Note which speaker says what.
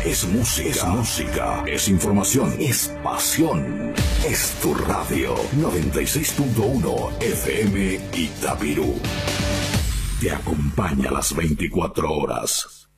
Speaker 1: Es música. Es música. Es información. Es pasión. Es tu radio. 96.1 FM Itapirú. Te acompaña a las 24 horas.